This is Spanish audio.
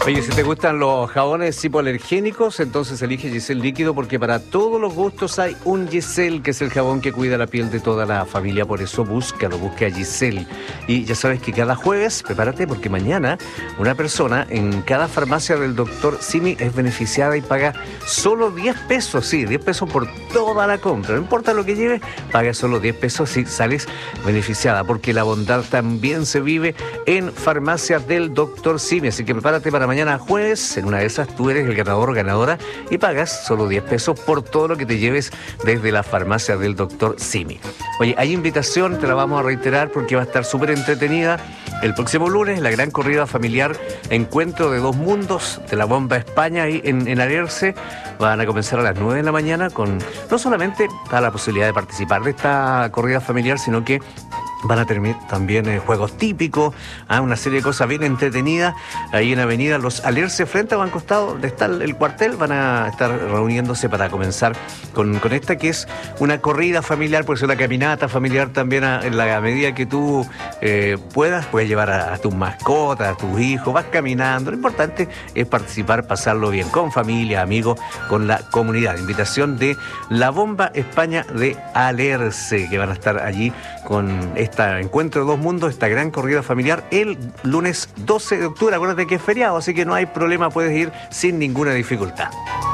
Oye, si te gustan los jabones hipoalergénicos, entonces elige Giselle líquido, porque para todos los gustos hay un Giselle, que es el jabón que cuida la piel de toda la familia. Por eso busca a Giselle. Y ya sabes que cada jueves, prepárate, porque mañana una persona en cada farmacia del doctor Simi es beneficiada y paga solo 10 pesos. Sí, 10 pesos por toda la compra. No importa lo que lleves, paga solo 10 pesos si sales beneficiada, porque la bondad también se vive en farmacias del doctor Simi. Así que prepárate para mañana jueves. En una de esas tú eres el ganador o ganadora y pagas solo 10 pesos por todo lo que te lleves desde la farmacia del doctor Simi. Oye, hay invitación, te la vamos a reiterar porque va a estar súper entretenida. El próximo lunes, la gran corrida familiar Encuentro de Dos Mundos de la Bomba España ahí en Alerce. Van a comenzar a las 9 de la mañana con no solamente la posibilidad de participar de esta corrida familiar, sino que van a tener también juegos típicos, una serie de cosas bien entretenidas. Ahí en Avenida Los Alerce, frente a Banco Estado, donde está el cuartel, van a estar reuniéndose para comenzar con esta que es una corrida familiar, puede ser una caminata familiar también en la medida que tú puedes llevar a tus mascotas, a tus hijos, vas caminando. Lo importante es participar, pasarlo bien, con familia, amigos, con la comunidad. Invitación de la Bomba España de Alerce, que van a estar allí con este Encuentro de Dos Mundos, esta gran corrida familiar, el lunes 12 de octubre. Acuérdate que es feriado, así que no hay problema, puedes ir sin ninguna dificultad.